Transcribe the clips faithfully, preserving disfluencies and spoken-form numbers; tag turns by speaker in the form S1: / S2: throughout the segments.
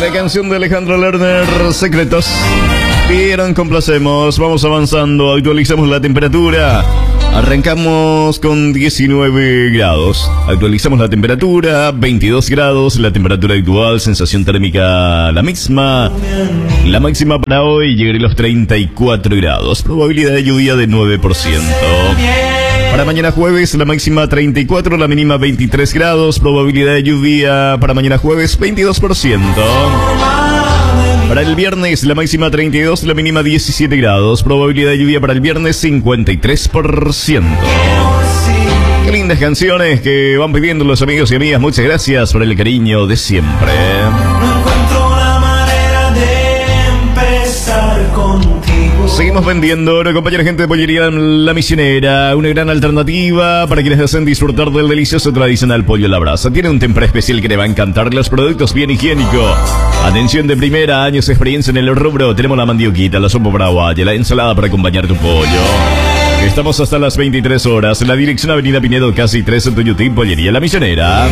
S1: La canción de Alejandro Lerner, Secretos. Bien, complacemos, vamos avanzando, actualizamos la temperatura. Arrancamos con diecinueve grados. Actualizamos la temperatura, veintidós grados, la temperatura actual, sensación térmica la misma. La máxima para hoy llegará a los treinta y cuatro grados. Probabilidad de lluvia de nueve por ciento. Para mañana jueves, la máxima treinta y cuatro, la mínima veintitrés grados. Probabilidad de lluvia para mañana jueves, veintidós por ciento. Para el viernes, la máxima treinta y dos, la mínima diecisiete grados. Probabilidad de lluvia para el viernes, cincuenta y tres por ciento. Qué lindas canciones que van pidiendo los amigos y amigas. Muchas gracias por el cariño de siempre.
S2: No encuentro la manera de empezar contigo.
S1: Seguimos vendiendo, ¿no, compañera gente de Pollería La Misionera? Una gran alternativa para quienes desean disfrutar del delicioso tradicional pollo a la brasa. Tiene un tempré especial que le va a encantar, los productos bien higiénicos. Atención de primera, años de experiencia en el rubro. Tenemos la mandioquita, la sopa paraguaya, la ensalada para acompañar tu pollo. Estamos hasta las veintitrés horas en la dirección Avenida Pinedo, casi tres en Tuyutín, Pollería La Misionera.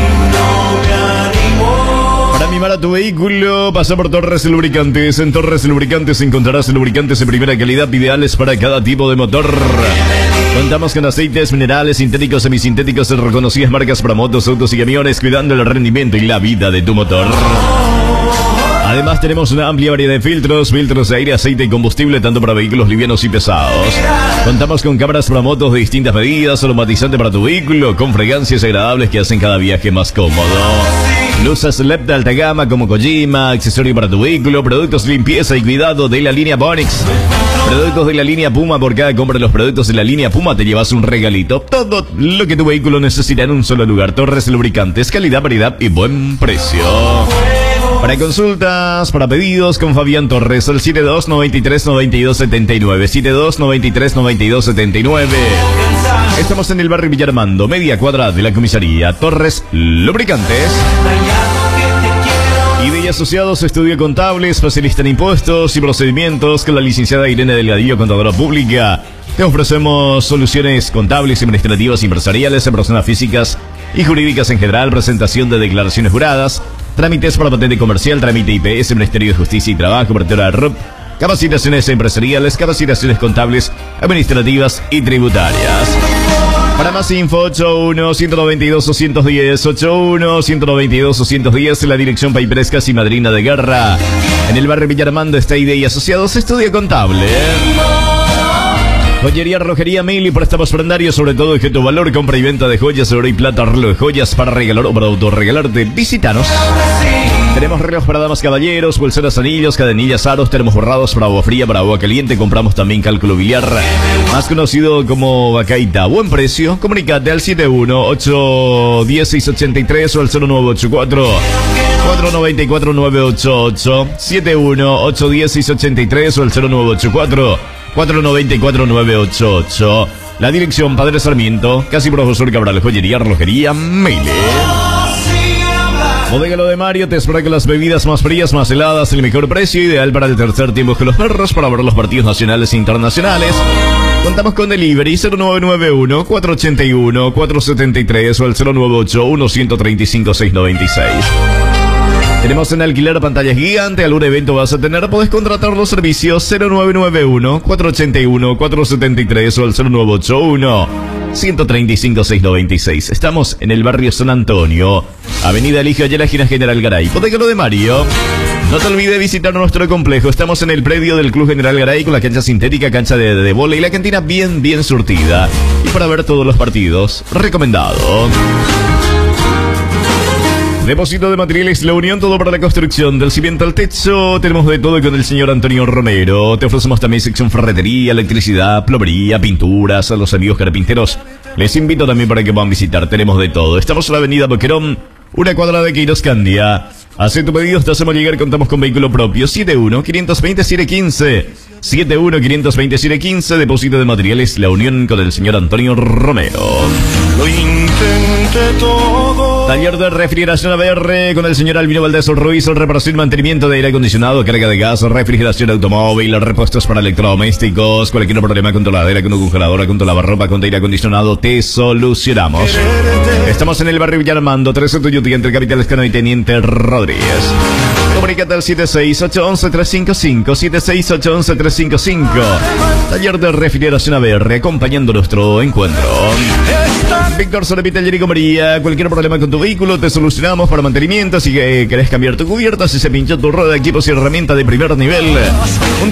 S1: Para mimar a tu vehículo, pasa por Torres Lubricantes. En Torres Lubricantes encontrarás lubricantes de primera calidad, ideales para cada tipo de motor. Contamos con aceites minerales, sintéticos, semisintéticos de reconocidas marcas para motos, autos y camiones, cuidando el rendimiento y la vida de tu motor. Además tenemos una amplia variedad de filtros, filtros de aire, aceite y combustible, tanto para vehículos livianos y pesados. Contamos con cámaras para motos de distintas medidas, aromatizante para tu vehículo, con fragancias agradables que hacen cada viaje más cómodo. Luces L E D de alta gama como Kojima, accesorio para tu vehículo, productos de limpieza y cuidado de la línea Bonix. Productos de la línea Puma, por cada compra de los productos de la línea Puma te llevas un regalito. Todo lo que tu vehículo necesita en un solo lugar. Torres Lubricantes, calidad, variedad y buen precio. Para consultas, para pedidos con Fabián Torres, al siete dos, noventa y tres, noventa y dos, setenta y nueve, siete dos, noventa y tres, noventa y dos, setenta y nueve. Estamos en el barrio Villarmando, media cuadra de la comisaría. Torres Lubricantes. Y de asociados, estudio contable, especialista en impuestos y procedimientos, con la licenciada Irene Delgadillo, contadora pública. Te ofrecemos soluciones contables, administrativas y empresariales en personas físicas y jurídicas en general, presentación de declaraciones juradas, trámites para patente comercial, trámite I P S, Ministerio de Justicia y Trabajo, cobertura de R U P, capacitaciones empresariales, capacitaciones contables, administrativas y tributarias. Para más info, ocho uno, uno nueve dos, dos uno cero, ocho uno, uno nueve dos, dos uno cero, en la dirección Paiprescas y Madrina de Guerra. En el barrio Villarmando está I D y Asociados, estudio contable. Joyería Rojería Mili, préstamos prendarios, sobre todo objeto valor, compra y venta de joyas, oro y plata, reloj de joyas para regalar o para autorregalarte. Visítanos. Tenemos relojes para damas, caballeros, pulseras, anillos, cadenillas, aros, termos borrados para agua fría, para agua caliente. Compramos también cálculo biliar, más conocido como Bacaita. Buen precio. Comunicate al siete uno, ocho uno cero, seis ocho tres o al cero nueve ocho cuatro, cuatro nueve cuatro, nueve ocho ocho. siete uno, ocho uno cero, seis ocho tres o al cero nueve ocho cuatro, cuatro nueve cuatro, nueve ocho ocho. La dirección Padre Sarmiento, casi Profesor Cabral, Joyería Relojería Mili. Bodega Lo de Mario te espera con las bebidas más frías, más heladas, el mejor precio, ideal para el tercer tiempo con los perros, para ver los partidos nacionales e internacionales. Contamos con delivery cero nueve nueve uno, cuatro ocho uno, cuatro siete tres o al cero nueve ocho uno, uno tres cinco, seis nueve seis. Tenemos en alquiler pantallas gigante, algún evento vas a tener, podés contratar los servicios cero nueve nueve uno, cuatro ocho uno, cuatro siete tres o al cero nueve ocho uno, uno tres cinco, seis nueve seis. Estamos en el barrio San Antonio, Avenida Eligio Ayala, esquina General Garay. Bodega Lo de Mario. No te olvides visitar nuestro complejo. Estamos en el predio del Club General Garay, con la cancha sintética, cancha de, de bola y la cantina bien, bien surtida. Y para ver todos los partidos, recomendado. Depósito de materiales La Unión, todo para la construcción, del cimiento al techo. Tenemos de todo con el señor Antonio Romero. Te ofrecemos también sección ferretería, electricidad, plomería, pinturas. A los amigos carpinteros les invito también para que puedan visitar. Tenemos de todo. Estamos en la avenida Boquerón, una cuadra de Quiroscandia. Hace tu pedido, te hacemos llegar. Contamos con vehículo propio. siete uno, quinientos veinte, siete quince. siete uno, quinientos veinte, siete quince. Depósito de materiales La Unión con el señor Antonio Romero.
S2: Lo intenté todo.
S1: Taller de refrigeración A B R con el señor Albino Valdés Ruiz, reparación y mantenimiento de aire acondicionado, carga de gas, refrigeración automóvil, repuestos para electrodomésticos, cualquier problema con tu ladera, con tu congeladora, con tu lavarropa, con tu aire acondicionado, te solucionamos. Estamos en el barrio Villarmando, tres Tuyuti, entre Capital Escano y Teniente Rodríguez. Comunícate al siete seis ocho uno uno tres cinco cinco, siete seis ocho uno uno tres cinco cinco. Taller de refrigeración A B R, acompañando nuestro encuentro. Víctor Solepita, Jerico María. Cualquier problema con tu vehículo te solucionamos para mantenimiento. Si querés cambiar tu cubierta, si se pinchó tu rueda, equipos y herramientas de primer nivel. Un